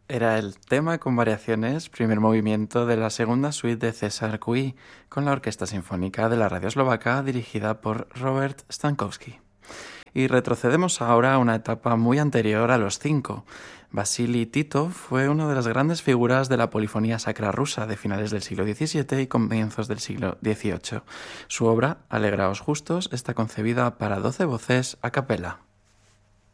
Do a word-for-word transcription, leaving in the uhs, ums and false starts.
Era el tema con variaciones, primer movimiento de la segunda suite de César Cui, con la Orquesta Sinfónica de la Radio Eslovaca dirigida por Robert Stankowski. Y retrocedemos ahora a una etapa muy anterior a los cinco. Vasily Titov fue una de las grandes figuras de la polifonía sacra rusa de finales del siglo diecisiete y comienzos del siglo dieciocho. Su obra, Alegraos justos, está concebida para doce voces a capella.